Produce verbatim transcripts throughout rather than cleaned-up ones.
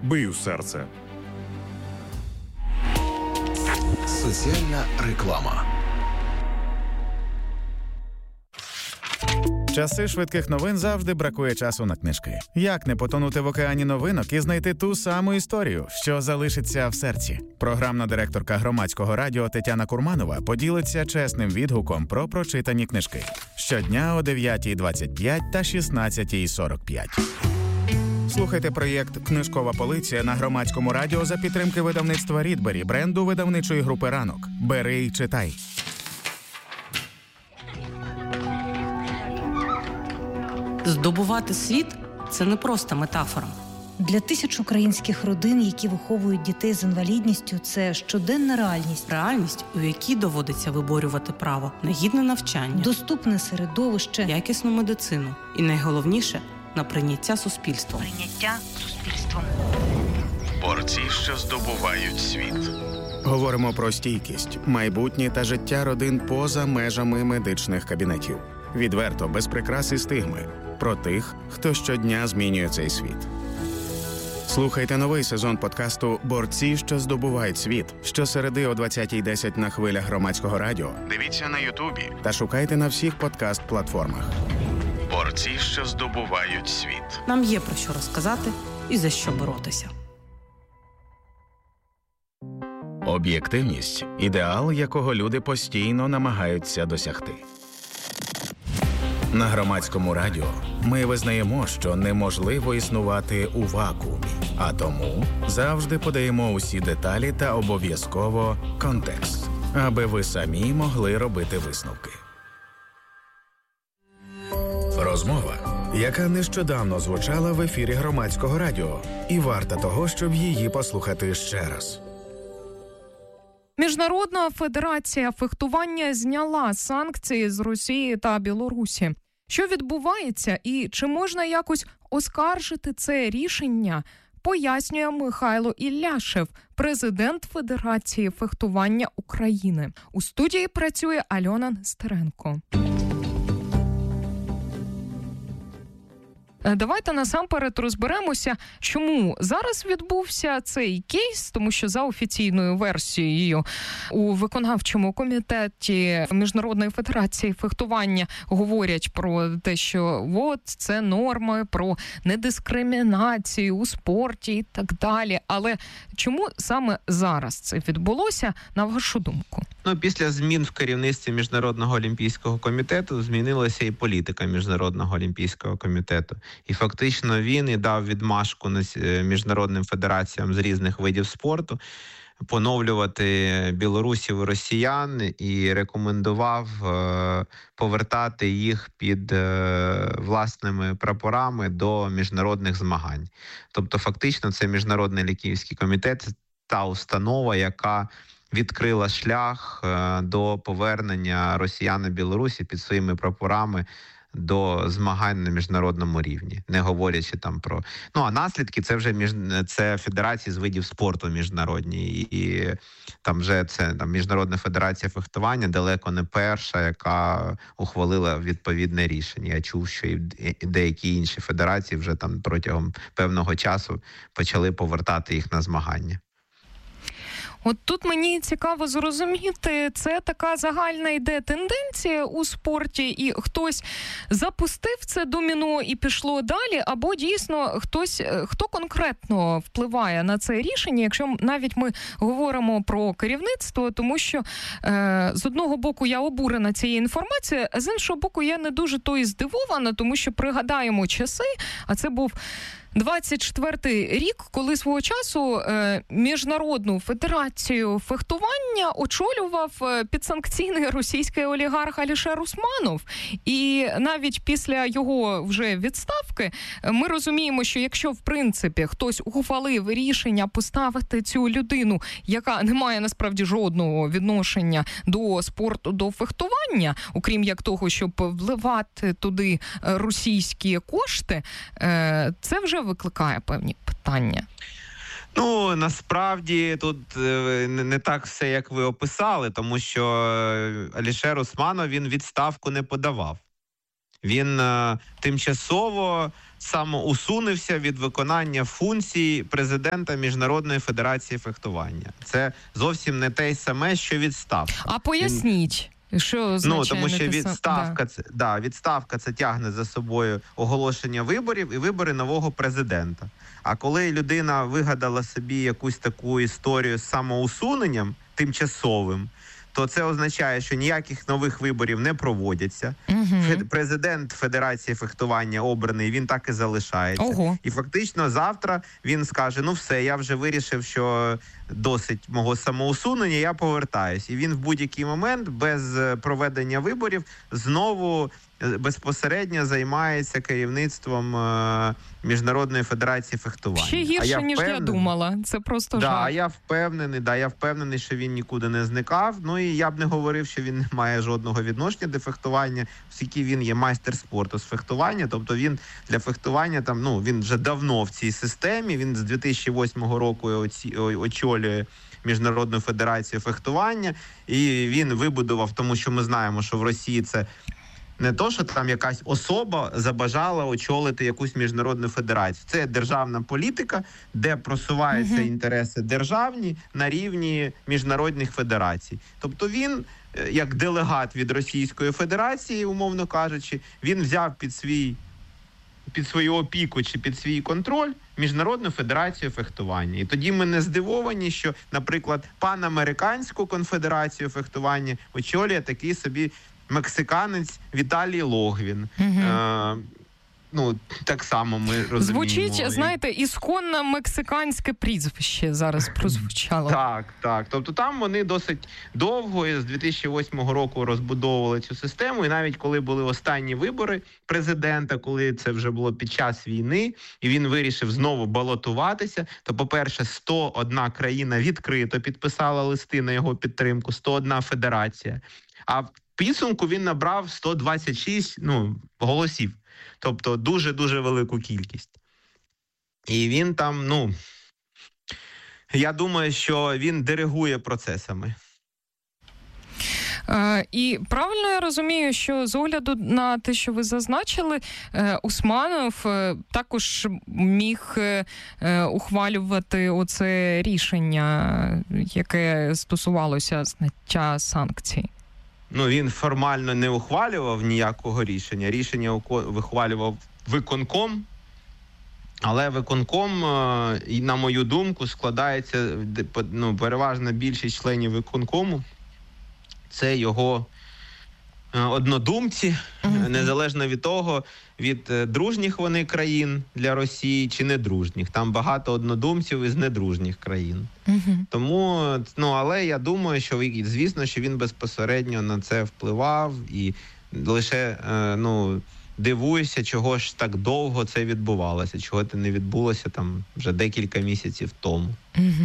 Бию серце. Соціальна реклама. Часи швидких новин завжди бракує часу на книжки. Як не потонути в океані новинок і знайти ту саму історію, що залишиться в серці? Програмна директорка Громадського радіо Тетяна Курманова поділиться чесним відгуком про прочитані книжки. Щодня о дев'ятій двадцять п'ять та шістнадцятій сорок п'ять. Слухайте проєкт «Книжкова полиця» на Громадському радіо за підтримки видавництва «Рідбері», бренду видавничої групи «Ранок». Бери й читай. Здобувати світ – це не просто метафора. Для тисяч українських родин, які виховують дітей з інвалідністю, це щоденна реальність. Реальність, у якій доводиться виборювати право на гідне навчання, доступне середовище, якісну медицину і, найголовніше, на прийняття суспільством. Прийняття суспільством. Борці, що здобувають світ. Говоримо про стійкість, майбутнє та життя родин поза межами медичних кабінетів. Відверто, без прикрас і стигми. Про тих, хто щодня змінює цей світ. Слухайте новий сезон подкасту «Борці, що здобувають світ» щосереди о двадцятій десять на хвилях Громадського радіо. Дивіться на Ютубі та шукайте на всіх подкаст-платформах. Борці, що здобувають світ. Нам є про що розказати і за що боротися. Об'єктивність – ідеал, якого люди постійно намагаються досягти. На Громадському радіо ми визнаємо, що неможливо існувати у вакуумі, а тому завжди подаємо усі деталі та обов'язково контекст, аби ви самі могли робити висновки. Розмова, яка нещодавно звучала в ефірі Громадського радіо, і варта того, щоб її послухати ще раз. Міжнародна федерація фехтування зняла санкції з Росії та Білорусі. Що відбувається і чи можна якось оскаржити це рішення, пояснює Михайло Ілляшев, президент Федерації фехтування України. У студії працює Альона Нестеренко. Давайте насамперед розберемося, чому зараз відбувся цей кейс, тому що за офіційною версією у виконавчому комітеті Міжнародної федерації фехтування говорять про те, що от це норми про недискримінацію у спорті і так далі. Але чому саме зараз це відбулося, на вашу думку? Ну, після змін в керівництві Міжнародного олімпійського комітету змінилася і політика Міжнародного олімпійського комітету. І фактично він і дав відмашку міжнародним федераціям з різних видів спорту поновлювати білорусів і росіян і рекомендував повертати їх під власними прапорами до міжнародних змагань. Тобто фактично це Міжнародний олімпійський комітет, та установа, яка відкрила шлях до повернення росіян і Білорусі під своїми прапорами до змагань на міжнародному рівні, не говорячи там про... Ну, а наслідки це вже між... це федерації з видів спорту міжнародні, і там вже це там Міжнародна федерація фехтування далеко не перша, яка ухвалила відповідне рішення. Я чув, що і деякі інші федерації вже там протягом певного часу почали повертати їх на змагання. От тут мені цікаво зрозуміти, це така загальна йде тенденція у спорті, і хтось запустив це доміно і пішло далі, або дійсно хтось, хто конкретно впливає на це рішення, якщо навіть ми говоримо про керівництво, тому що е, з одного боку я обурена цією інформацією, а з іншого боку я не дуже то і здивована, тому що пригадаємо часи, а це був двадцять четвертий рік, коли свого часу е, Міжнародну федерацію фехтування очолював е, підсанкційний російський олігарх Алішер Усманов. І навіть після його вже відставки е, ми розуміємо, що якщо в принципі хтось ухвалив рішення поставити цю людину, яка не має насправді жодного відношення до спорту, до фехтування, окрім як того, щоб вливати туди російські кошти, е, це вже викликає певні питання. Ну, насправді, тут е, не так все, як ви описали, тому що Алішер Усманов, він відставку не подавав. Він е, тимчасово самоусунувся від виконання функцій президента Міжнародної федерації фехтування. Це зовсім не те й саме, що відставка. А поясніть, Він... що означає Ну, тому що не те відставка, да. це, да, відставка це тягне за собою оголошення виборів і вибори нового президента. А коли людина вигадала собі якусь таку історію з самоусуненням тимчасовим, то це означає, що ніяких нових виборів не проводяться. Uh-huh. Президент Федерації фехтування обраний, він так і залишається. Uh-huh. І фактично завтра він скаже, ну все, я вже вирішив, що досить мого самоусунення, я повертаюсь. І він в будь-який момент без проведення виборів знову безпосередньо займається керівництвом е, Міжнародної федерації фехтування. Ще гірше, я ніж я думала. Це просто да, жах. А я впевнений, да, я впевнений, що він нікуди не зникав. Ну і я б не говорив, що він не має жодного відношення до фехтування, оскільки він є майстер спорту з фехтування. Тобто він для фехтування там, ну, він вже давно в цій системі. Він з дві тисячі восьмого року оці, очолює Міжнародну федерацію фехтування, і він вибудував, тому що ми знаємо, що в Росії це не то, що там якась особа забажала очолити якусь міжнародну федерацію. Це державна політика, де просуваються uh-huh. інтереси державні на рівні міжнародних федерацій. Тобто він, як делегат від Російської Федерації, умовно кажучи, він взяв під свій під свою опіку чи під свій контроль Міжнародну федерацію фехтування. І тоді ми не здивовані, що, наприклад, панамериканську конфедерацію фехтування очолює такий собі мексиканець Віталій Логвін. Угу. Е, ну, так само ми розуміємо. Звучить, знаєте, ісконно мексиканське прізвище зараз прозвучало. Так, так. Тобто там вони досить довго, з дві тисячі восьмого року розбудовували цю систему, і навіть коли були останні вибори президента, коли це вже було під час війни, і він вирішив знову балотуватися, то, по-перше, сто одна країна відкрито підписала листи на його підтримку, сто одна федерація. А в підсумку він набрав сто двадцять шість ну, голосів. Тобто дуже-дуже велику кількість. І він там, ну, я думаю, що він диригує процесами. Е, і правильно я розумію, що з огляду на те, що ви зазначили, е, Усманов е, також міг е, ухвалювати оце рішення, яке стосувалося зняття санкцій? Ну, він формально не ухвалював ніякого рішення. Рішення ухвалював виконком, але виконком, на мою думку, складається, ну, переважна більшість членів виконкому. Це його однодумці, uh-huh. незалежно від того, від дружніх вони країн для Росії чи недружніх. Там багато однодумців із недружніх країн. Uh-huh. Тому, ну, але я думаю, що, звісно, що він безпосередньо на це впливав і лише, ну, дивуюся, чого ж так довго це відбувалося, чого це не відбулося там вже декілька місяців тому. Uh-huh.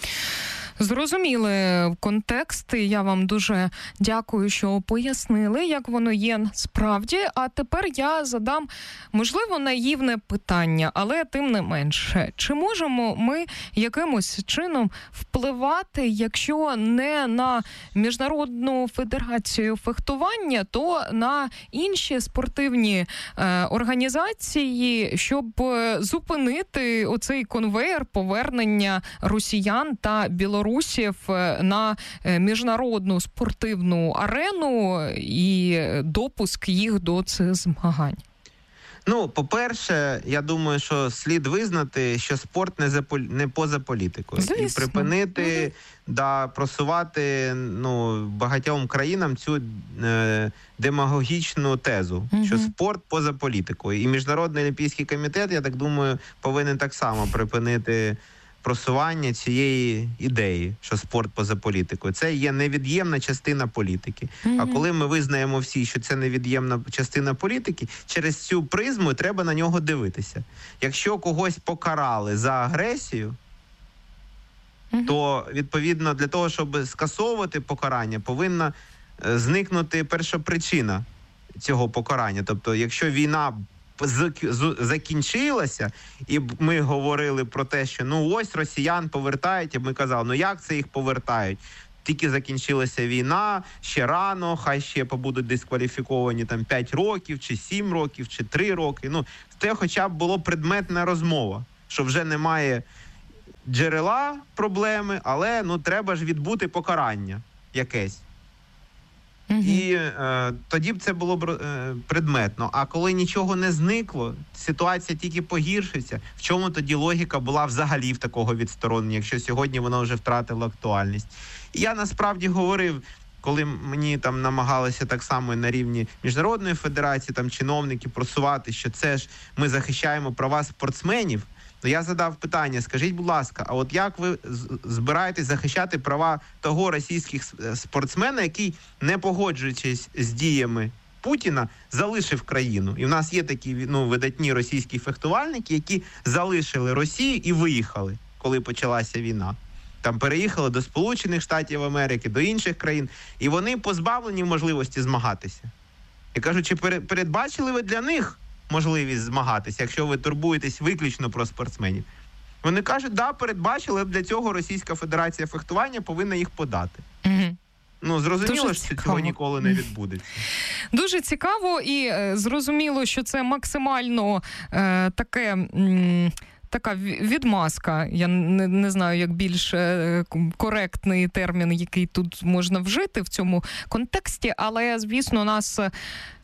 Зрозуміли контекст. Я вам дуже дякую, що пояснили, як воно є справді. А тепер я задам, можливо, наївне питання, але тим не менше. Чи можемо ми якимось чином впливати, якщо не на Міжнародну федерацію фехтування, то на інші спортивні е, організації, щоб зупинити оцей конвейер повернення росіян та білорусів на міжнародну спортивну арену і допуск їх до цих змагань? Ну, по-перше, я думаю, що слід визнати, що спорт не, за, не поза політикою. Звісно. І припинити, угу. да, просувати, ну, багатьом країнам цю е, демагогічну тезу, угу. що спорт поза політикою. І Міжнародний олімпійський комітет, я так думаю, повинен так само припинити просування цієї ідеї, що спорт поза політикою. Це є невід'ємна частина політики. Mm-hmm. А коли ми визнаємо всі, що це невід'ємна частина політики, через цю призму треба на нього дивитися. Якщо когось покарали за агресію, mm-hmm. то, відповідно, для того, щоб скасовувати покарання, повинна зникнути першопричина цього покарання. Тобто, якщо війна закінчилася, і ми говорили про те, що ну ось росіян повертають, і ми казали, ну як це їх повертають? тільки закінчилася війна, ще рано, хай ще побудуть дискваліфіковані там п'ять років, чи сім років, чи три роки. Ну, це хоча б було предметна розмова, що вже немає джерела проблеми, але ну треба ж відбути покарання якесь. Угу. І е, тоді б це було б е, предметно. А коли нічого не зникло, ситуація тільки погіршиться. В чому тоді логіка була взагалі в такого відсторонення, якщо сьогодні воно вже втратило актуальність? І я насправді говорив, коли мені там намагалися так само на рівні Міжнародної федерації, там чиновники просувати, що це ж ми захищаємо права спортсменів, то я задав питання, скажіть, будь ласка, а от як ви збираєтесь захищати права того російських спортсмена, який, не погоджуючись з діями Путіна, залишив країну? І в нас є такі ну, видатні російські фехтувальники, які залишили Росію і виїхали, коли почалася війна. Там переїхали до Сполучених Штатів Америки, до інших країн, і вони позбавлені можливості змагатися. Я кажу, чи передбачили ви для них можливість змагатися, якщо ви турбуєтесь виключно про спортсменів? Вони кажуть, да, передбачили, для цього Російська Федерація фехтування повинна їх подати. Угу. Ну, зрозуміло, що цього ніколи не відбудеться. Дуже цікаво і е, зрозуміло, що це максимально е, таке... М- Така відмазка, я не, не знаю, як більш е, коректний термін, який тут можна вжити в цьому контексті, але, звісно, нас е,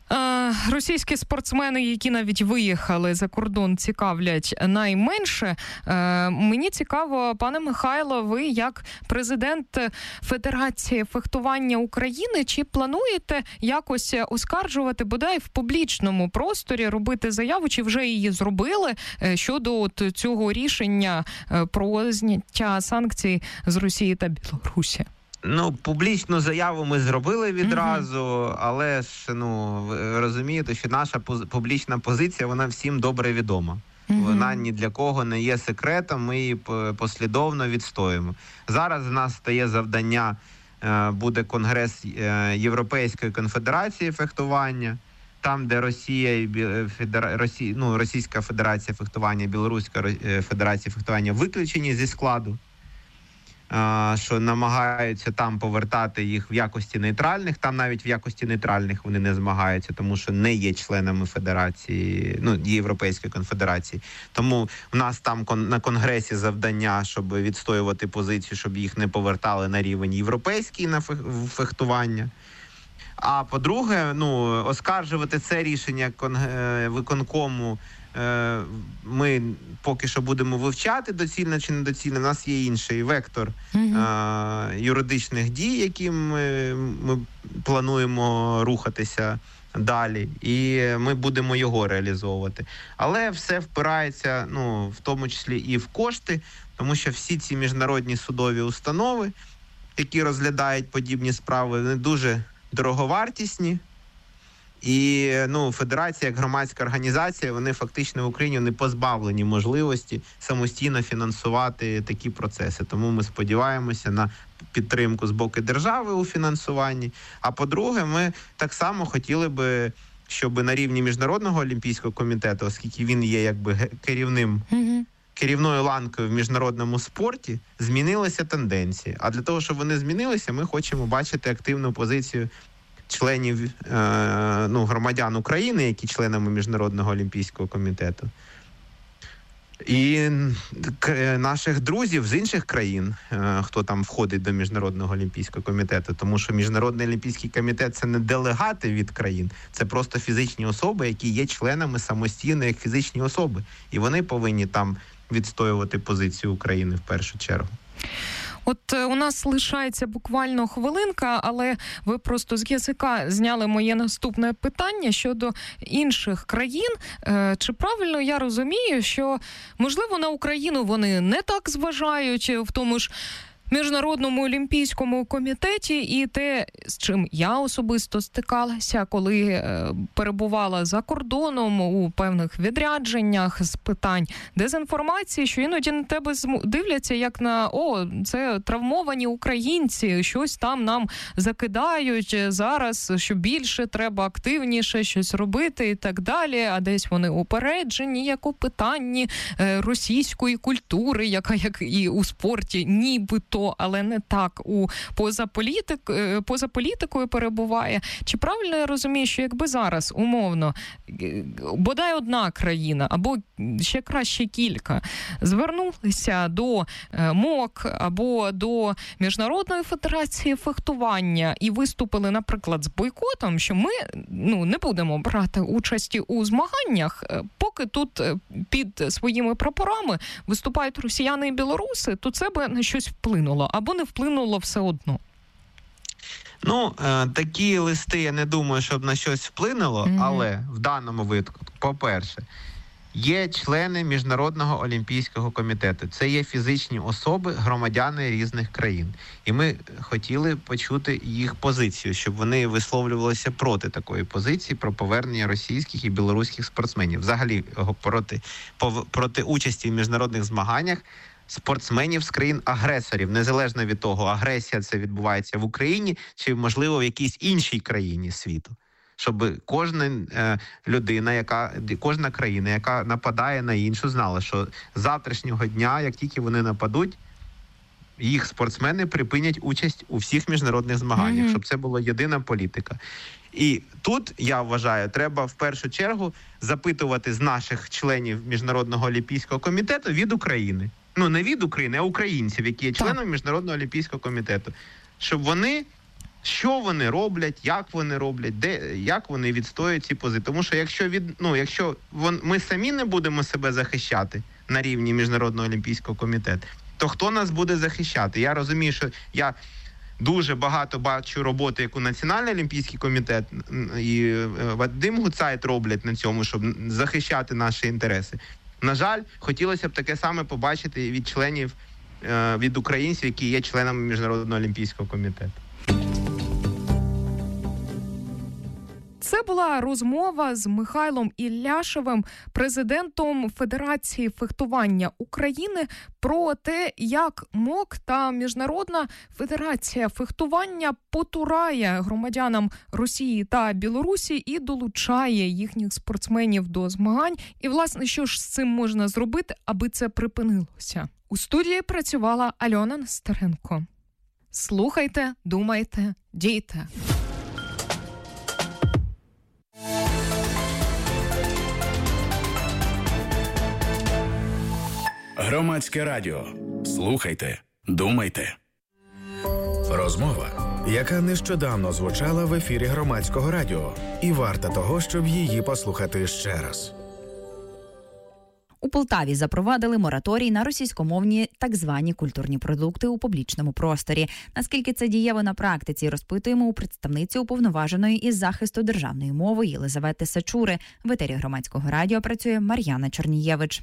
російські спортсмени, які навіть виїхали за кордон, цікавлять найменше. Е, мені цікаво, пане Михайло, ви як президент Федерації фехтування України, чи плануєте якось оскаржувати, бодай в публічному просторі, робити заяву, чи вже її зробили щодо от цього рішення про зняття санкцій з Росії та Білорусі? Ну, публічну заяву ми зробили відразу, mm-hmm. але ж, ну, ви розумієте, що наша публічна позиція, вона всім добре відома. Mm-hmm. Вона ні для кого не є секретом, ми її послідовно відстоїмо. Зараз в нас стає завдання, буде Конгрес Європейської конфедерації фехтування, там, де Росія і Федера... Росі... ну, Російська Федерація фехтування і Білоруська Федерація фехтування виключені зі складу, що намагаються там повертати їх в якості нейтральних. Там навіть в якості нейтральних вони не змагаються, тому що не є членами Федерації, ну, Європейської конфедерації. Тому в нас там на Конгресі завдання, щоб відстоювати позицію, щоб їх не повертали на рівень європейський на фехтування. А по-друге, ну, оскаржувати це рішення виконкому ми поки що будемо вивчати, доцільно чи недоцільно. У нас є інший вектор mm-hmm. а, юридичних дій, яким ми, ми плануємо рухатися далі, і ми будемо його реалізовувати. Але все впирається, ну, в тому числі і в кошти, тому що всі ці міжнародні судові установи, які розглядають подібні справи, вони дуже дороговартісні. І, ну, федерація як громадська організація, вони фактично в Україні не позбавлені можливості самостійно фінансувати такі процеси. Тому ми сподіваємося на підтримку з боку держави у фінансуванні. А по-друге, ми так само хотіли би, щоб на рівні Міжнародного олімпійського комітету, оскільки він є якби керівним, mm-hmm. керівною ланкою в міжнародному спорті, змінилися тенденції. А для того, щоб вони змінилися, ми хочемо бачити активну позицію членів, е, ну, громадян України, які членами Міжнародного олімпійського комітету, і к- наших друзів з інших країн, е, хто там входить до Міжнародного олімпійського комітету, тому що Міжнародний олімпійський комітет – це не делегати від країн, це просто фізичні особи, які є членами самостійно як фізичні особи, і вони повинні там відстоювати позицію України в першу чергу. От у нас лишається буквально хвилинка, але ви просто з язика зняли моє наступне питання щодо інших країн. Чи правильно я розумію, що, можливо, на Україну вони не так зважають в тому ж Міжнародному олімпійському комітеті, і те, з чим я особисто стикалася, коли е, перебувала за кордоном у певних відрядженнях з питань дезінформації, що іноді на тебе дивляться як на «О, це травмовані українці, щось там нам закидають зараз, що більше треба активніше щось робити» і так далі, а десь вони упереджені, як у питанні е, російської культури, яка, як і у спорті, нібито хто, але не так у поза політик, поза політикою перебуває. Чи правильно я розумію, що якби зараз умовно бодай одна країна або ще краще кілька звернулися до МОК або до Міжнародної федерації фехтування і виступили, наприклад, з бойкотом, що ми ну не будемо брати участі у змаганнях, поки тут під своїми прапорами виступають росіяни і білоруси, то це би на щось вплинуло або не вплинуло все одно? Ну, е, такі листи, я не думаю, щоб на щось вплинуло, mm-hmm. але в даному випадку, по-перше, є члени Міжнародного олімпійського комітету. Це є фізичні особи, громадяни різних країн. І ми хотіли почути їх позицію, щоб вони висловлювалися проти такої позиції, про повернення російських і білоруських спортсменів. Взагалі, проти, проти участі в міжнародних змаганнях спортсменів з країн-агресорів, незалежно від того, агресія це відбувається в Україні чи, можливо, в якійсь іншій країні світу. Щоб кожна е, людина, яка, кожна країна, яка нападає на іншу, знала, що з завтрашнього дня, як тільки вони нападуть, їх спортсмени припинять участь у всіх міжнародних змаганнях, mm-hmm. щоб це була єдина політика. І тут, я вважаю, треба в першу чергу запитувати з наших членів Міжнародного олімпійського комітету від України. Ну, не від України, а українців, які є членами Міжнародного олімпійського комітету. Щоб вони, що вони роблять, як вони роблять, де, як вони відстоюють ці позиції. Тому що якщо, від, ну, якщо вон, ми самі не будемо себе захищати на рівні Міжнародного олімпійського комітету, то хто нас буде захищати? Я розумію, що я дуже багато бачу роботи, яку Національний олімпійський комітет і Вадим Гуцайт роблять на цьому, щоб захищати наші інтереси. На жаль, хотілося б таке саме побачити від членів, від українців, які є членами Міжнародного олімпійського комітету. Це була розмова з Михайлом Ілляшевим, президентом Федерації фехтування України, про те, як МОК та Міжнародна федерація фехтування потурає громадянам Росії та Білорусі і долучає їхніх спортсменів до змагань. І, власне, що ж з цим можна зробити, аби це припинилося? У студії працювала Альона Нестеренко. Слухайте, думайте, дійте. Громадське радіо. Слухайте, думайте. Розмова, яка нещодавно звучала в ефірі Громадського радіо, і варта того, щоб її послухати ще раз. У Полтаві запровадили мораторій на російськомовні так звані культурні продукти у публічному просторі. Наскільки це дієво на практиці, розпитуємо у представниці уповноваженої із захисту державної мови Єлизавети Сачури. В етері Громадського радіо працює Мар'яна Чернієвич.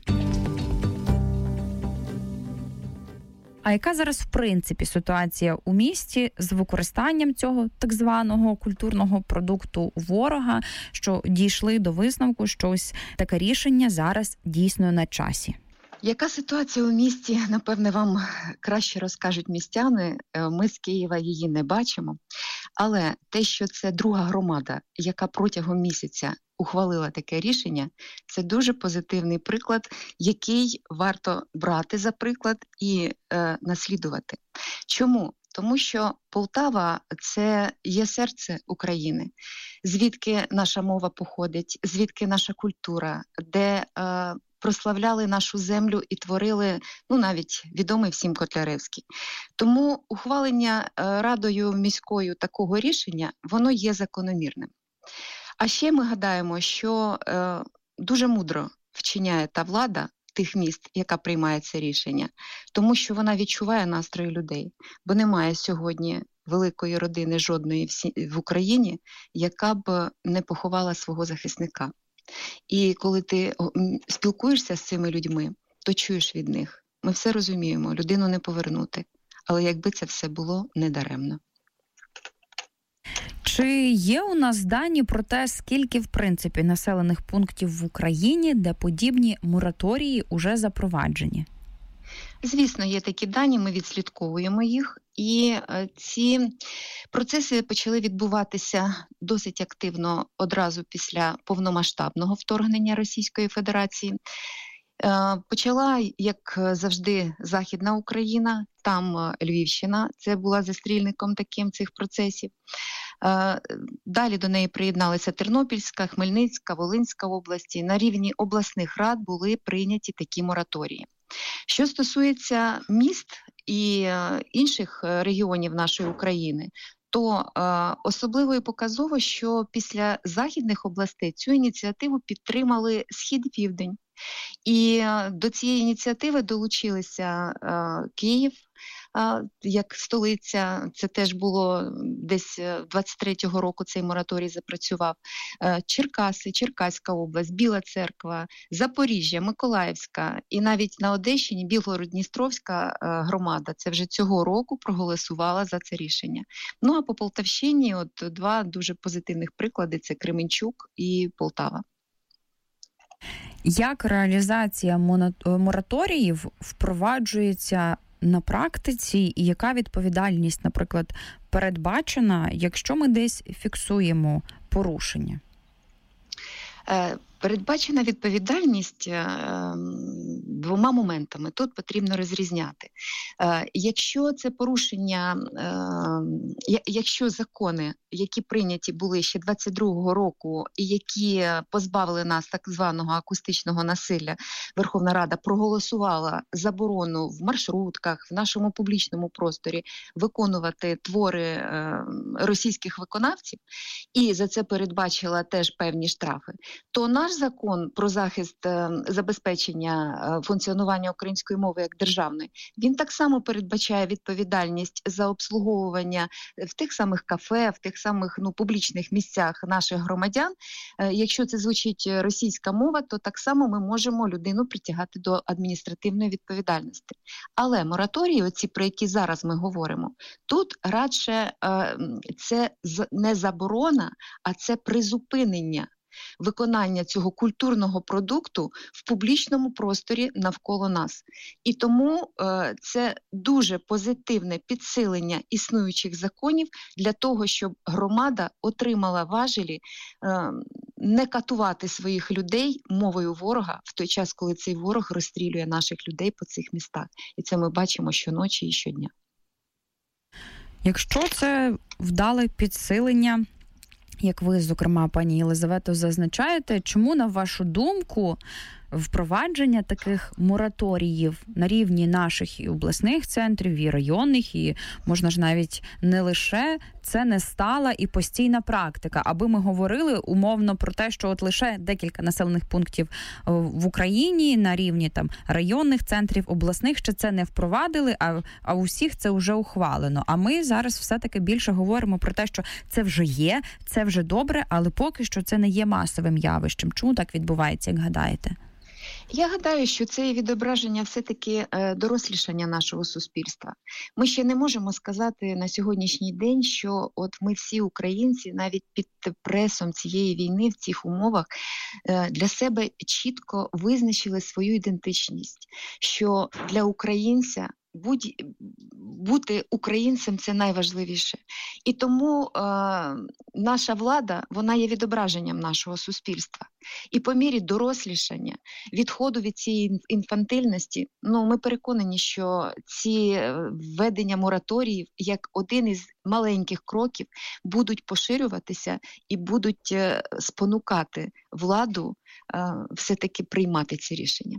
А яка зараз, в принципі, ситуація у місті з використанням цього так званого культурного продукту ворога, що дійшли до висновку, що ось таке рішення зараз дійсно на часі? Яка ситуація у місті, напевне, вам краще розкажуть містяни. Ми з Києва її не бачимо. Але те, що це друга громада, яка протягом місяця ухвалила таке рішення, це дуже позитивний приклад, який варто брати за приклад і е, наслідувати. Чому? Тому що Полтава – це є серце України, звідки наша мова походить, звідки наша культура, де е, прославляли нашу землю і творили, ну, навіть відомий всім Котляревський. Тому ухвалення е, Радою міською такого рішення, воно є закономірним. А ще ми гадаємо, що е, дуже мудро вчиняє та влада тих міст, яка приймає це рішення, тому що вона відчуває настрої людей, бо немає сьогодні великої родини жодної в Україні, яка б не поховала свого захисника. І коли ти спілкуєшся з цими людьми, то чуєш від них. Ми все розуміємо, людину не повернути, але якби це все було недаремно. Чи є у нас дані про те, скільки, в принципі, населених пунктів в Україні, де подібні мораторії уже запроваджені? Звісно, є такі дані, ми відслідковуємо їх. І ці процеси почали відбуватися досить активно одразу після повномасштабного вторгнення Російської Федерації. Почала, як завжди, Західна Україна, там Львівщина, це була застрільником таким цих процесів. Далі до неї приєдналися Тернопільська, Хмельницька, Волинська області. На рівні обласних рад були прийняті такі мораторії. Що стосується міст і інших регіонів нашої України, то е, особливо і показово, що після західних областей цю ініціативу підтримали Схід і Південь. І е, до цієї ініціативи долучилися е, Київ, е, як столиця, це теж було десь двадцять третього року цей мораторій запрацював, е, Черкаси, Черкаська область, Біла Церква, Запоріжжя, Миколаївська і навіть на Одещині Білгород-Дністровська е, громада, це вже цього року проголосувала за це рішення. Ну а по Полтавщині от два дуже позитивних приклади – це Кременчук і Полтава. Як реалізація мораторіїв впроваджується на практиці і яка відповідальність, наприклад, передбачена, якщо ми десь фіксуємо порушення? Передбачена відповідальність двома моментами. Тут потрібно розрізняти. Якщо це порушення, якщо закони, які прийняті були ще двадцять другого року і які позбавили нас так званого акустичного насилля, Верховна Рада проголосувала заборону в маршрутках, в нашому публічному просторі виконувати твори російських виконавців і за це передбачила теж певні штрафи, то наш закон про захист е, забезпечення е, функціонування української мови як державної, він так само передбачає відповідальність за обслуговування в тих самих кафе, в тих самих ну, публічних місцях наших громадян. Е, якщо це звучить російська мова, то так само ми можемо людину притягати до адміністративної відповідальності. Але мораторії, оці, про які зараз ми говоримо, тут радше е, це не заборона, а це призупинення виконання цього культурного продукту в публічному просторі навколо нас. І тому е, це дуже позитивне підсилення існуючих законів для того, щоб громада отримала важелі е, не катувати своїх людей мовою ворога в той час, коли цей ворог розстрілює наших людей по цих містах. І це ми бачимо щоночі і щодня. Якщо це вдале підсилення, як ви, зокрема, пані Єлизавето, зазначаєте, чому, на вашу думку, впровадження таких мораторіїв на рівні наших і обласних центрів, і районних, і, можна ж навіть не лише, це не стала і постійна практика, аби ми говорили умовно про те, що от лише декілька населених пунктів в Україні на рівні там районних центрів, обласних ще це не впровадили, а, а у всіх це вже ухвалено. А ми зараз все-таки більше говоримо про те, що це вже є, це вже добре, але поки що це не є масовим явищем. Чому так відбувається, як гадаєте? Я гадаю, що це є відображення все-таки дорослішання нашого суспільства. Ми ще не можемо сказати на сьогоднішній день, що от ми всі українці навіть під пресом цієї війни в цих умовах для себе чітко визначили свою ідентичність, що для українця Будь, бути українцем – це найважливіше. І тому е, наша влада, вона є відображенням нашого суспільства. І по мірі дорослішання, відходу від цієї інфантильності, ну, ми переконані, що ці введення мораторіїв, як один із маленьких кроків, будуть поширюватися і будуть спонукати владу е, все-таки приймати ці рішення.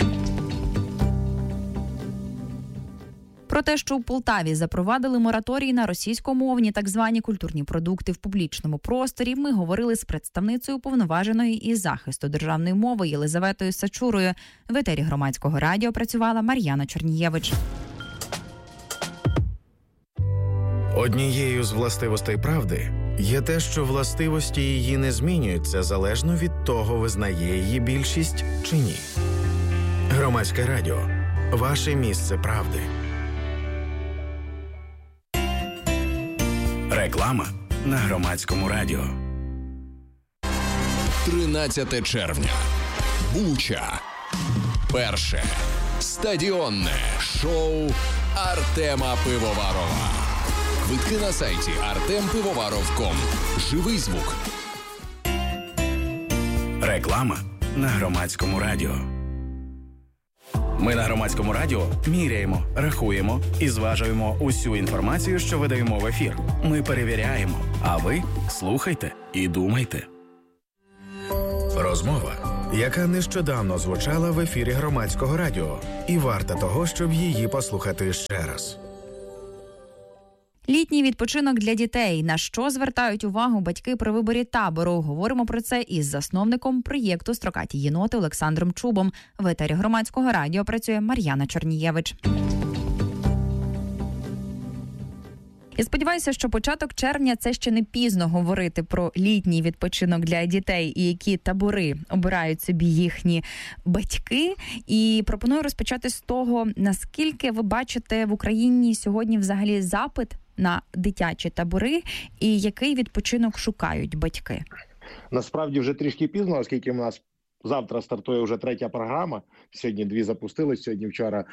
Про те, що у Полтаві запровадили мораторій на російськомовні так звані культурні продукти в публічному просторі, ми говорили з представницею уповноваженої із захисту державної мови Єлизаветою Сачурою. В етері Громадського радіо працювала Мар'яна Чернієвич. Однією з властивостей правди є те, що властивості її не змінюються залежно від того, визнає її більшість чи ні. Громадське радіо. Ваше місце правди. Реклама на Громадському радіо. тринадцяте червня. Буча. Перше. Стадіонне шоу Артема Пивоварова. Квитки на сайті артем пивоваров крапка ком. Живий звук. Реклама на Громадському радіо. Ми на Громадському радіо міряємо, рахуємо і зважуємо усю інформацію, що видаємо в ефір. Ми перевіряємо, а ви слухайте і думайте. Розмова, яка нещодавно звучала в ефірі Громадського радіо, і варта того, щоб її послухати ще раз. Літній відпочинок для дітей. На що звертають увагу батьки при виборі табору? Говоримо про це із засновником проєкту «Строкаті єноти» Олександром Чубом. В етері Громадського радіо працює Мар'яна Чорнієвич. Я сподіваюся, що початок червня – це ще не пізно говорити про літній відпочинок для дітей і які табори обирають собі їхні батьки. І пропоную розпочати з того, наскільки ви бачите в Україні сьогодні взагалі запит на дитячі табори і який відпочинок шукають батьки? Насправді вже трішки пізно, оскільки у нас завтра стартує вже третя програма. Сьогодні дві запустились, сьогодні вчора.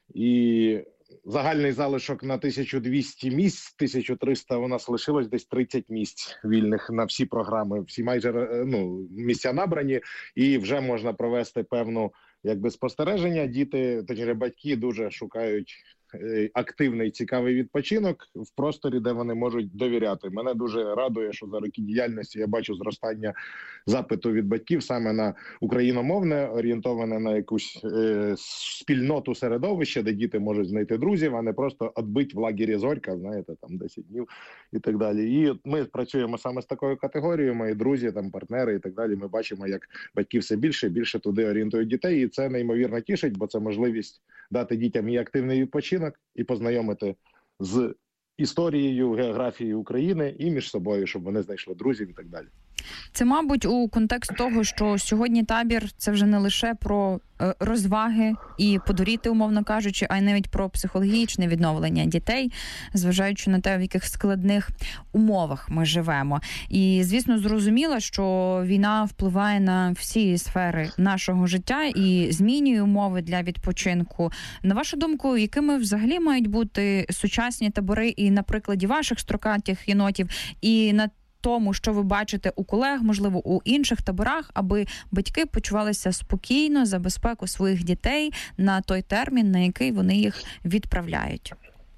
І загальний залишок на тисячу двісті місць, тисячу триста у нас лишилось десь тридцять місць вільних на всі програми. Всі майже ну, місця набрані і вже можна провести певну якби спостереження. Діти, точніше батьки дуже шукають активний, цікавий відпочинок в просторі, де вони можуть довіряти. Мене дуже радує, що за роки діяльності я бачу зростання запиту від батьків саме на україномовне, орієнтоване на якусь е, спільноту середовища, де діти можуть знайти друзів, а не просто відбити в лагері «Зорька», знаєте, там десять днів і так далі. І ми працюємо саме з такою категорією, мої друзі, там партнери і так далі. Ми бачимо, як батьки все більше і більше туди орієнтують дітей, і це неймовірно тішить, бо це можливість дати дітям і активний відпочинок, і познайомити з історією, географією України і між собою, щоб вони знайшли друзів і так далі. Це, мабуть, у контекст того, що сьогодні табір – це вже не лише про розваги і подуріти, умовно кажучи, а й навіть про психологічне відновлення дітей, зважаючи на те, в яких складних умовах ми живемо. І, звісно, зрозуміло, що війна впливає на всі сфери нашого життя і змінює умови для відпочинку. На вашу думку, якими взагалі мають бути сучасні табори і на прикладі ваших строкатих єнотів, і на тому, що ви бачите у колег, можливо, у інших таборах, аби батьки почувалися спокійно за безпеку своїх дітей на той термін, на який вони їх відправляють?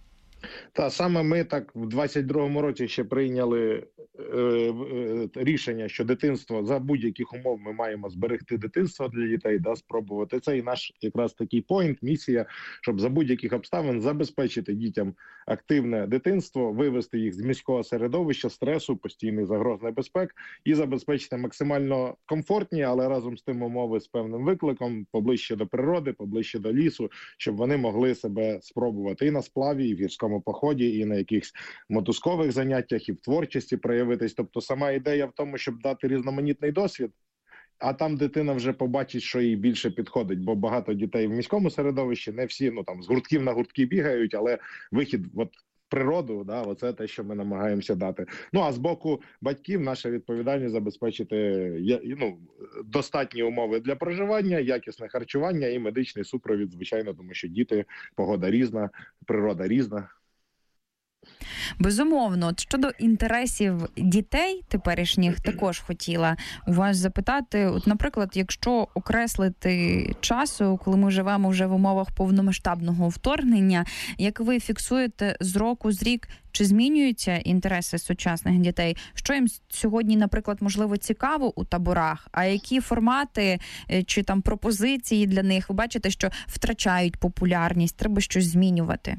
Та саме ми так в двадцять другому році ще прийняли е, е, рішення, що дитинство за будь-яких умов ми маємо зберегти дитинство для дітей, да, спробувати. Це і наш якраз такий поінт, місія, щоб за будь-яких обставин забезпечити дітям активне дитинство, вивести їх з міського середовища, стресу, постійних загроз небезпек і забезпечити максимально комфортні, але разом з тим умови з певним викликом, поближче до природи, поближче до лісу, щоб вони могли себе спробувати і на сплаві, і в гірському поході, і на якихось мотузкових заняттях, і в творчості проявитись. Тобто сама ідея в тому, щоб дати різноманітний досвід, а там дитина вже побачить, що їй більше підходить, бо багато дітей в міському середовищі, не всі, ну там з гуртків на гуртки бігають, але вихід от в природу, да, оце те, що ми намагаємося дати. Ну, а з боку батьків наша відповідальність забезпечити ну, достатні умови для проживання, якісне харчування і медичний супровід, звичайно, тому що діти, погода різна, природа різна. Безумовно. От щодо інтересів дітей теперішніх, також хотіла у вас запитати. От, наприклад, якщо окреслити часу, коли ми живемо вже в умовах повномасштабного вторгнення, як ви фіксуєте з року з рік, чи змінюються інтереси сучасних дітей? Що їм сьогодні, наприклад, можливо, цікаво у таборах? А які формати чи там пропозиції для них, ви бачите, що втрачають популярність, треба щось змінювати?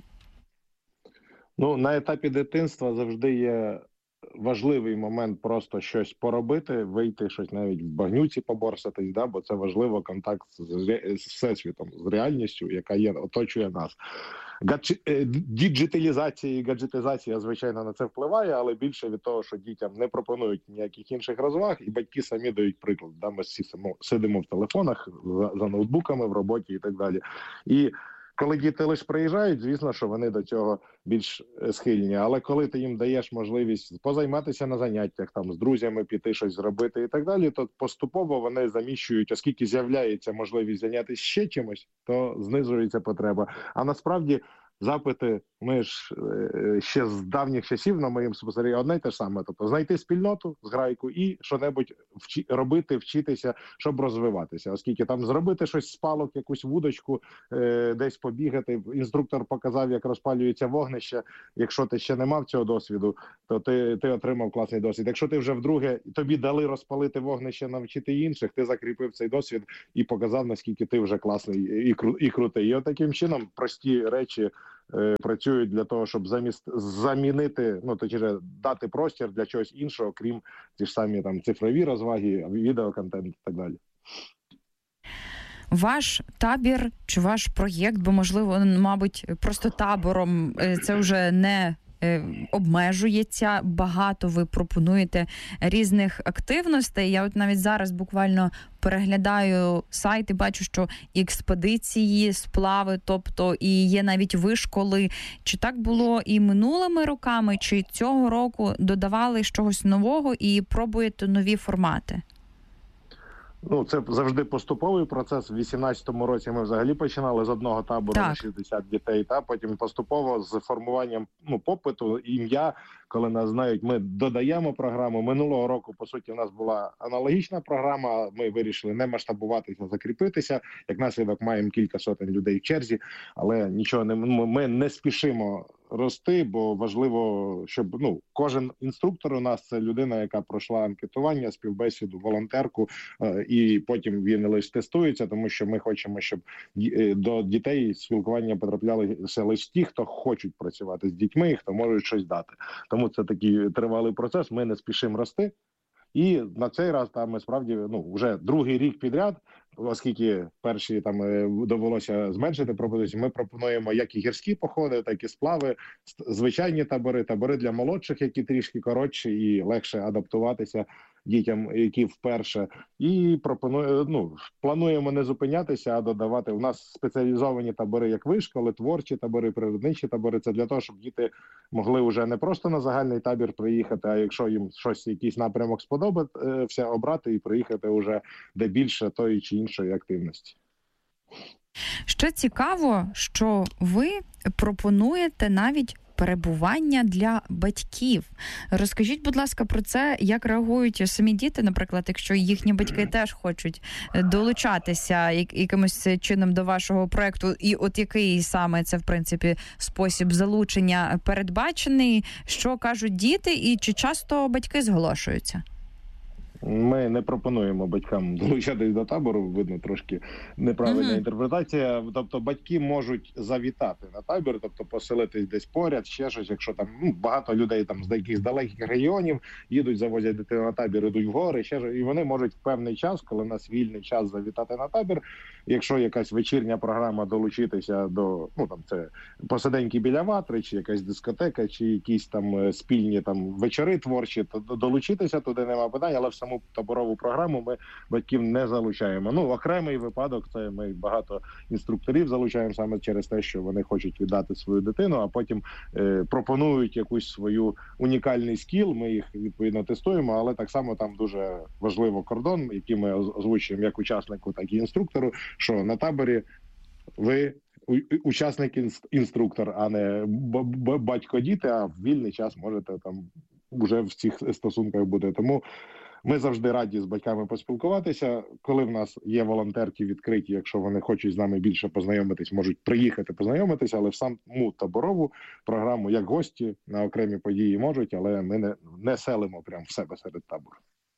Ну, на етапі дитинства завжди є важливий момент просто щось поробити, вийти, щось навіть в багнюці поборсатись, да, бо це важливо контакт з, з всесвітом, з реальністю, яка є, оточує нас. Гаджи... Діджиталізація і гаджетизація, звичайно, на це впливає, але більше від того, що дітям не пропонують ніяких інших розваг, і батьки самі дають приклад. Да, ми всі сидимо в телефонах, за, за ноутбуками в роботі і так далі. І коли діти лише приїжджають, звісно, що вони до цього більш схильні. Але коли ти їм даєш можливість позайматися на заняттях, там з друзями піти щось зробити і так далі, то поступово вони заміщують, оскільки з'являється можливість зайнятися ще чимось, то знижується потреба. А насправді запити ми ж е, ще з давніх часів на моїм спостеріганні одне й те ж саме. Тобто знайти спільноту, зграйку і що-небудь вчи, робити, вчитися, щоб розвиватися. Оскільки там зробити щось з палок, якусь вудочку, е, десь побігати. Інструктор показав, як розпалюється вогнище. Якщо ти ще не мав цього досвіду, то ти, ти отримав класний досвід. Якщо ти вже вдруге, тобі дали розпалити вогнище, навчити інших, ти закріпив цей досвід і показав, наскільки ти вже класний і, кру, і крутий. І от таким чином прості речі е, працюють для того, щоб замість замінити, ну точніше, дати простір для чогось іншого, крім ті ж самі там цифрові розваги, відеоконтент і так далі. Ваш табір чи ваш проєкт, бо, можливо, мабуть, просто табором це вже не обмежується, багато ви пропонуєте різних активностей. Я от навіть зараз буквально переглядаю сайт і бачу, що експедиції, сплави, тобто і є навіть вишколи. Чи так було і минулими роками, чи цього року додавали чогось нового і пробуєте нові формати? Ну, це завжди поступовий процес. В вісімнадцятому році ми взагалі починали з одного табору на шістдесят дітей, та потім поступово з формуванням ну, попиту, ім'я, коли нас знають, ми додаємо програму. Минулого року, по суті, у нас була аналогічна програма, ми вирішили не масштабуватися, закріпитися. Як наслідок маємо кілька сотень людей в черзі, але нічого не ми не спішимо рости, бо важливо, щоб ну кожен інструктор у нас це людина, яка пройшла анкетування, співбесіду, волонтерку, і потім він лише тестується, тому що ми хочемо, щоб до дітей спілкування потраплялися лише ті, хто хочуть працювати з дітьми, і хто можуть щось дати. Тому це такий тривалий процес. Ми не спішимо рости. І на цей раз там ми справді ну вже другий рік підряд, оскільки перші там довелося зменшити пропозицію, ми пропонуємо як і гірські походи, так і сплави, звичайні табори, табори для молодших, які трішки коротші і легше адаптуватися дітям, які вперше. І пропонуємо, ну, плануємо не зупинятися, а додавати. У нас спеціалізовані табори, як вишколи, творчі табори, природничі табори. Це для того, щоб діти могли вже не просто на загальний табір приїхати, а якщо їм щось, якийсь напрямок сподобається, обрати і приїхати вже де більше тої чи іншої активності. Ще цікаво, що ви пропонуєте навіть перебування для батьків. Розкажіть, будь ласка, про це, як реагують самі діти, наприклад, якщо їхні батьки теж хочуть долучатися якимось чином до вашого проєкту, і от який саме це, в принципі, спосіб залучення передбачений, що кажуть діти, і чи часто батьки зголошуються? Ми не пропонуємо батькам долучатись до табору, видно, трошки неправильна uh-huh. інтерпретація. Тобто батьки можуть завітати на табір, тобто поселитись десь поряд, ще щось, якщо там ну, багато людей там з деяких далеких регіонів їдуть, завозять дитину на табір, ідуть в гори, ще щось, і вони можуть в певний час, коли в нас вільний час, завітати на табір. Якщо якась вечірня програма, долучитися до, ну там це посиденьки біля ватри, чи якась дискотека, чи якісь там спільні там вечори творчі, то долучитися туди нема питань, але в самому таборову програму ми батьків не залучаємо. Ну, окремий випадок, це ми багато інструкторів залучаємо саме через те, що вони хочуть віддати свою дитину, а потім е, пропонують якусь свою унікальний скіл, ми їх відповідно тестуємо, але так само там дуже важливо кордон, який ми озвучуємо як учаснику, так і інструктору, що на таборі ви учасник-інструктор, а не батько-діти, а в вільний час можете там вже в цих стосунках бути. Тому ми завжди раді з батьками поспілкуватися. Коли в нас є волонтерки відкриті, якщо вони хочуть з нами більше познайомитись, можуть приїхати познайомитися, але в саму таборову програму, як гості на окремі події можуть, але ми не, не селимо прямо в себе серед табору.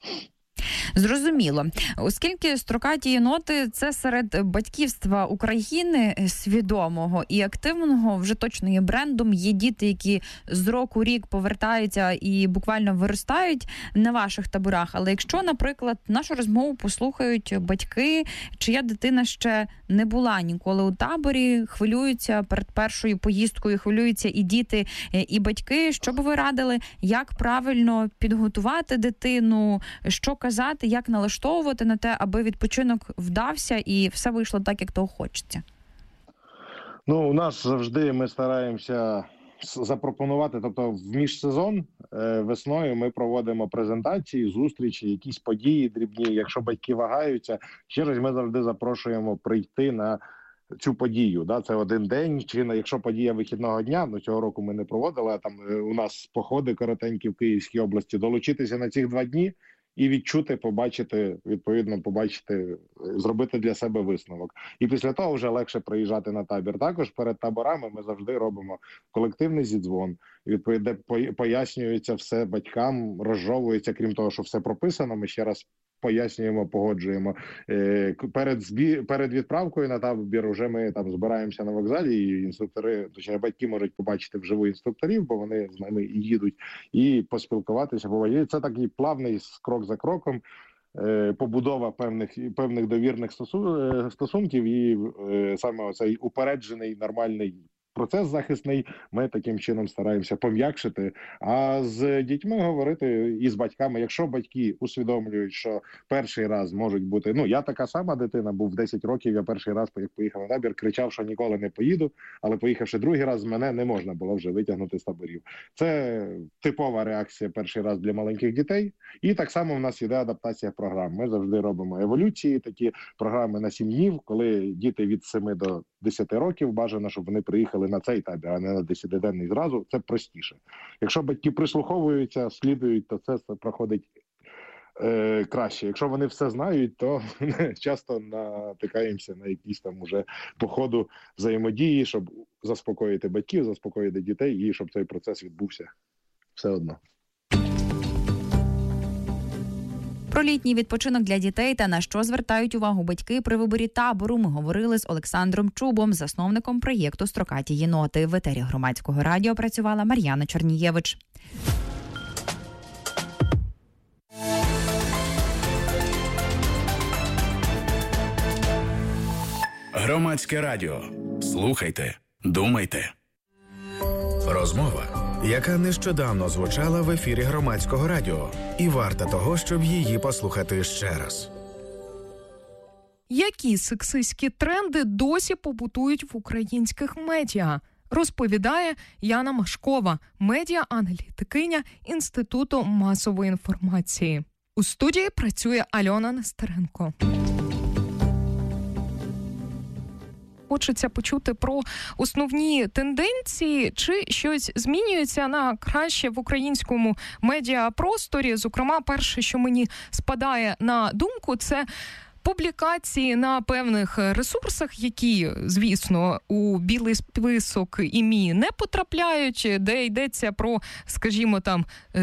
Зрозуміло. Оскільки строкаті єноти – це серед батьківства України свідомого і активного, вже точно є брендом, є діти, які з року в рік повертаються і буквально виростають на ваших таборах. Але якщо, наприклад, нашу розмову послухають батьки, чия дитина ще не була ніколи у таборі, хвилюються перед першою поїздкою, хвилюються і діти, і батьки, що б ви радили, як правильно підготувати дитину, що казати, як налаштовувати на те, аби відпочинок вдався і все вийшло так, як того хочеться? Ну, у нас завжди ми стараємося запропонувати, тобто в міжсезон весною ми проводимо презентації, зустрічі, якісь події дрібні. Якщо батьки вагаються, ще раз ми завжди запрошуємо прийти на цю подію. Да? Це один день, чи якщо подія вихідного дня, ну цього року ми не проводили, а там у нас походи коротенькі в Київській області, долучитися на ці два дні і відчути, побачити, відповідно, побачити, зробити для себе висновок. І після того вже легше приїжджати на табір. Також перед таборами ми завжди робимо колективний зідзвон, відповідно, де пояснюється все батькам, розжовується, крім того, що все прописано, ми ще раз пояснюємо, погоджуємо. Перед збі... перед відправкою на табір вже ми там збираємося на вокзалі, і інструктори, точніше, батьки можуть побачити вживу інструкторів, бо вони з нами і їдуть, і поспілкуватися. Бо це такий плавний крок за кроком, побудова певних певних довірних стосунків, і саме оцей упереджений нормальний процес захисний ми таким чином стараємося пом'якшити. А з дітьми говорити і з батьками, якщо батьки усвідомлюють, що перший раз можуть бути, ну я така сама дитина, був в десять років, я перший раз поїхав на табір, кричав, що ніколи не поїду, але поїхавши другий раз, мене не можна було вже витягнути з таборів. Це типова реакція перший раз для маленьких дітей. І так само в нас іде адаптація програм. Ми завжди робимо еволюції, такі програми на сім днів, коли діти від семи до десяти років бажано, щоб вони приїхали на цей табір, а не на десятиденний зразу. Це простіше. Якщо батьки прислуховуються, слідують, то це проходить е, краще. Якщо вони все знають, то часто натикаємося на якісь там уже по ходу взаємодії, щоб заспокоїти батьків, заспокоїти дітей і щоб цей процес відбувся все одно. Про літній відпочинок для дітей та на що звертають увагу батьки при виборі табору ми говорили з Олександром Чубом, засновником проєкту «Строкові єноти». В етері Громадського радіо працювала Мар'яна Чернієвич. Громадське радіо. Слухайте, думайте. Розмова, яка нещодавно звучала в ефірі Громадського радіо, і варта того, щоб її послухати ще раз. Які сексистські тренди досі побутують в українських медіа? Розповідає Яна Машкова, медіа-аналітикиня Інституту масової інформації. У студії працює Альона Нестеренко. Хочеться почути про основні тенденції, чи щось змінюється на краще в українському медіапросторі. Зокрема, перше, що мені спадає на думку, це публікації на певних ресурсах, які, звісно, у білий список ім'ї не потрапляють, де йдеться про, скажімо, там,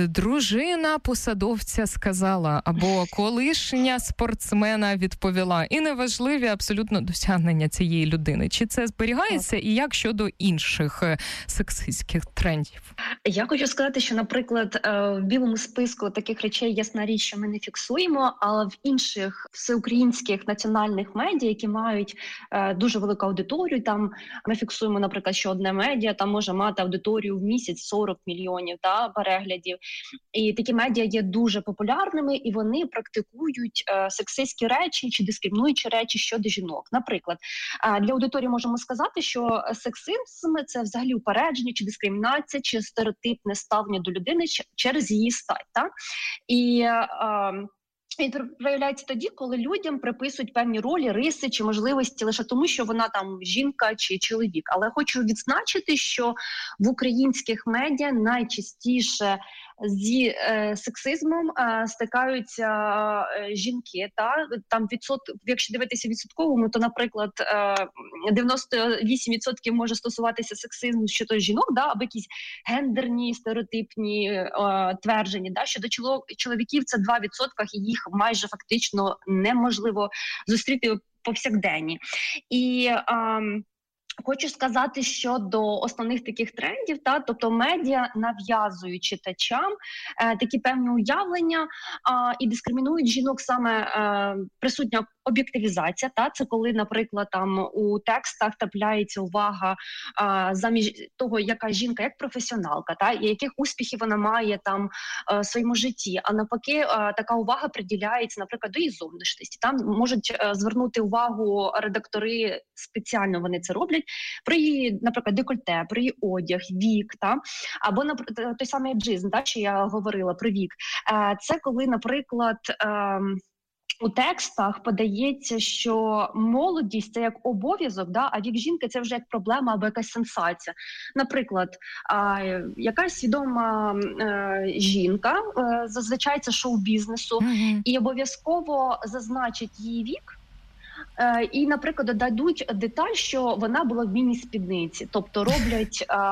дружина посадовця сказала, або колишня спортсмена відповіла. І неважливі абсолютно досягнення цієї людини. Чи це зберігається і як щодо інших сексистських трендів? Я хочу сказати, що, наприклад, в білому списку таких речей, ясна річ, що ми не фіксуємо, але в інших всеукраїнських національних медіа, які мають е, дуже велику аудиторію, там ми фіксуємо, наприклад, що одне медіа там може мати аудиторію в місяць сорок мільйонів та, переглядів. І такі медіа є дуже популярними, і вони практикують е, сексистські речі чи дискримінуючі речі щодо жінок. Наприклад, е, для аудиторії можемо сказати, що сексизм – це взагалі упередження, чи дискримінація, чи стереотипне ставлення до людини через її стать. Так? І е, Він проявляється тоді, коли людям приписують певні ролі, риси чи можливості лише тому, що вона там жінка чи чоловік. Але хочу відзначити, що в українських медіа найчастіше зі е, сексизмом е, стикаються е, жінки. Та? Там відсот... Якщо дивитися відсотковому, то, наприклад, е, дев'яносто вісім відсотків може стосуватися сексизму щодо жінок, да? Або якісь гендерні, стереотипні е, твердження. Да? Щодо чоловіків це два відсотки, і їх майже фактично неможливо зустріти повсякденні. І е, хочу сказати щодо основних таких трендів, та, тобто медіа нав'язують читачам е, такі певні уявлення е, і дискримінують жінок саме е, присутня об'єктивізація. Та, це коли, наприклад, там у текстах трапляється увага е, замість того, яка жінка як професіоналка, та, і яких успіхів вона має там е, в своєму житті. А навпаки, е, така увага приділяється, наприклад, до її зовнішності. Там можуть е, звернути увагу редактори, спеціально вони це роблять, про її, наприклад, декольте, про її одяг, вік, та? Або наприклад, той самий еджизм, та, що я говорила про вік. Е, це коли, наприклад, е, у текстах подається, що молодість – це як обов'язок, да, а вік жінки – це вже як проблема або якась сенсація. Наприклад, а, якась відома е, жінка, е, зазвичай це шоу-бізнесу, mm-hmm. і обов'язково зазначить її вік, е, і, наприклад, додадуть деталь, що вона була в міні-спідниці. Тобто роблять, е,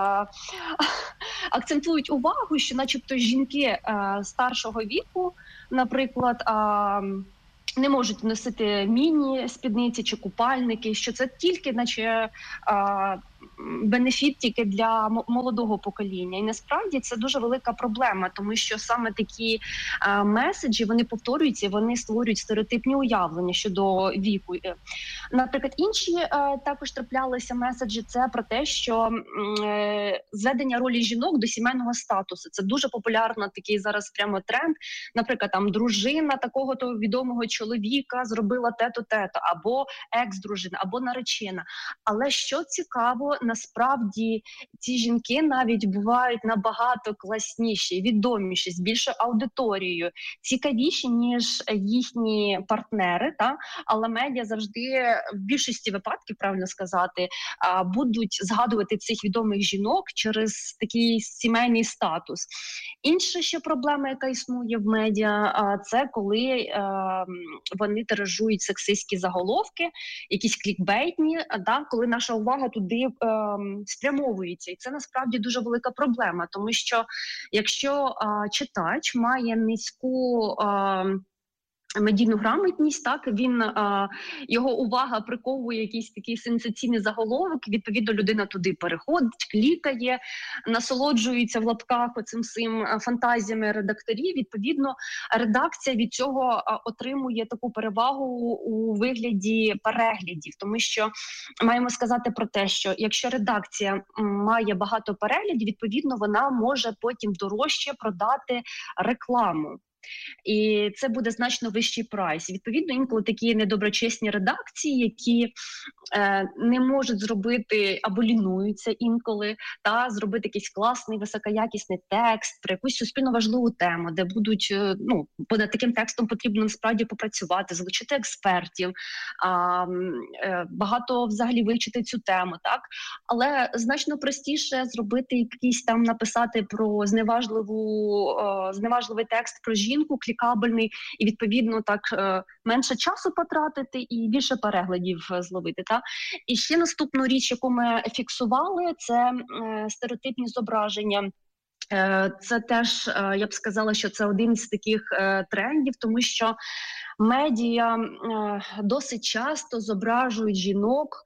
акцентують увагу, що начебто жінки е, старшого віку, наприклад, е, не можуть носити міні-спідниці чи купальники, що це тільки, наче, а, бенефіт тільки для молодого покоління. І насправді це дуже велика проблема, тому що саме такі а, меседжі, вони повторюються, вони створюють стереотипні уявлення щодо віку. Наприклад, інші а, також траплялися меседжі, це про те, що е, зведення ролі жінок до сімейного статусу. Це дуже популярно, такий зараз прямо тренд. Наприклад, там дружина такого-то відомого чоловіка зробила те-то, те-то, або екс-дружина, або наречена. Але що цікаво, насправді ці жінки навіть бувають набагато класніші, відоміші, з більшою аудиторією, цікавіші, ніж їхні партнери, та? Але медіа завжди, в більшості випадків, правильно сказати, будуть згадувати цих відомих жінок через такий сімейний статус. Інша ще проблема, яка існує в медіа, це коли вони тиражують сексистські заголовки, якісь клікбейтні, да, коли наша увага туди е, спрямовується. І це насправді дуже велика проблема, тому що якщо е, читач має низьку е, медійну грамотність, так, він, а, його увага приковує якийсь такий сенсаційний заголовок, відповідно людина туди переходить, клікає, насолоджується в лапках оцим всім фантазіями редакторів, відповідно редакція від цього а, отримує таку перевагу у вигляді переглядів, тому що маємо сказати про те, що якщо редакція має багато переглядів, відповідно вона може потім дорожче продати рекламу. І це буде значно вищий прайс. Відповідно, інколи такі недоброчесні редакції, які е, не можуть зробити або лінуються інколи, та зробити якийсь класний, високоякісний текст про якусь суспільно важливу тему, де будуть, е, ну, над таким текстом потрібно насправді попрацювати, залучити експертів, а, е, багато взагалі вивчити цю тему, так? Але значно простіше зробити якийсь там, написати про зневажливу, е, зневажливий текст про жінку, жінку, клікабельний, і відповідно так е, менше часу потратити і більше переглядів зловити. Та? І ще наступну річ, яку ми фіксували, це е, стереотипні зображення. Е, це теж, е, я б сказала, що це один з таких е, трендів, тому що медіа е, досить часто зображують жінок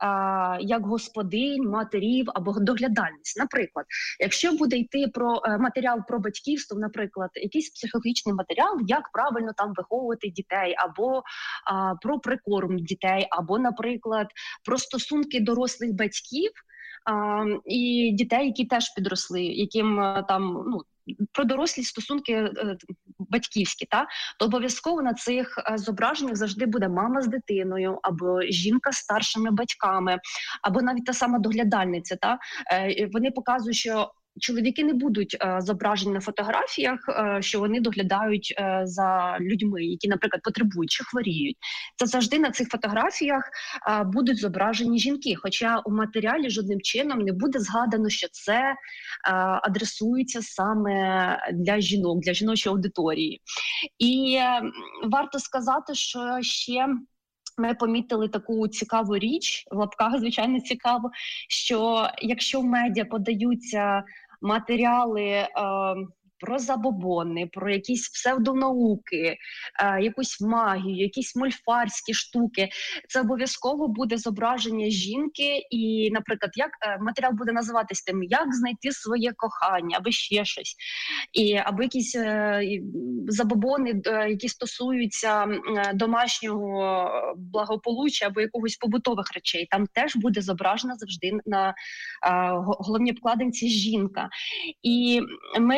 як господинь, матерів або доглядальниць. Наприклад, якщо буде йти про матеріал про батьківство, наприклад, якийсь психологічний матеріал, як правильно там виховувати дітей, або а, про прикорм дітей, або, наприклад, про стосунки дорослих батьків а, і дітей, які теж підросли, яким там, ну, про дорослі стосунки е, батьківські, та? То обов'язково на цих е, зображеннях завжди буде мама з дитиною, або жінка з старшими батьками, або навіть та сама доглядальниця. Та? Е, вони показують, що чоловіки не будуть е, зображені на фотографіях, е, що вони доглядають е, за людьми, які, наприклад, потребують чи хворіють. Це завжди на цих фотографіях е, будуть зображені жінки, хоча у матеріалі жодним чином не буде згадано, що це е, адресується саме для жінок, для жіночої аудиторії. І е, варто сказати, що ще ми помітили таку цікаву річ, в лапках, звичайно, цікаво, що якщо в медіа подаються матеріали е, про забобони, про якісь псевдонауки, е, якусь магію, якісь мольфарські штуки, це обов'язково буде зображення жінки і, наприклад, як е, матеріал буде називатись тим, як знайти своє кохання, або ще щось, і, або якісь е, забобони, е, які стосуються е, домашнього благополуччя або якогось побутових речей. Там теж буде зображена завжди на е, головній обкладинці жінка. І ми вбачаємо,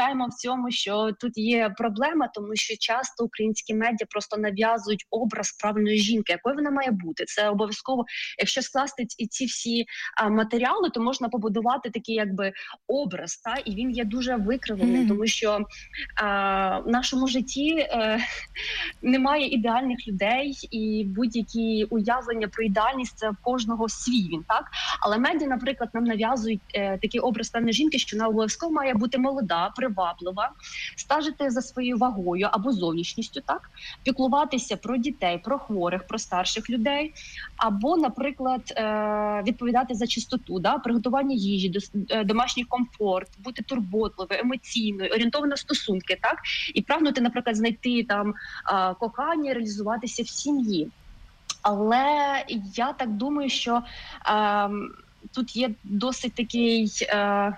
вважаємо в цьому, що тут є проблема, тому що часто українські медіа просто нав'язують образ правильної жінки, якою вона має бути. Це обов'язково, якщо скласти і ці всі а, матеріали, то можна побудувати такий якби образ, та і він є дуже викривлений, mm-hmm. тому що а, в нашому житті е, немає ідеальних людей, і будь-які уявлення про ідеальність це в кожного свій він, так? Але медіа, наприклад, нам нав'язують е, такий образ певної жінки, що вона обов'язково має бути молода, приваблива, стежити за своєю вагою або зовнішністю, так? Піклуватися про дітей, про хворих, про старших людей, або, наприклад, е, відповідати за чистоту, да? Приготування їжі, до, е, домашній комфорт, бути турботливою, емоційною, орієнтовано стосунки, так? І прагнути, наприклад, знайти там е, кохання, реалізуватися в сім'ї. Але я так думаю, що е, тут є досить такий е,